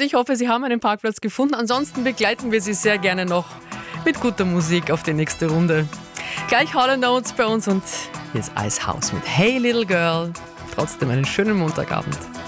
Also ich hoffe, Sie haben einen Parkplatz gefunden. Ansonsten begleiten wir Sie sehr gerne noch mit guter Musik auf die nächste Runde. Gleich Hall & Oates bei uns und hier ist Icehouse mit Hey Little Girl. Trotzdem einen schönen Montagabend.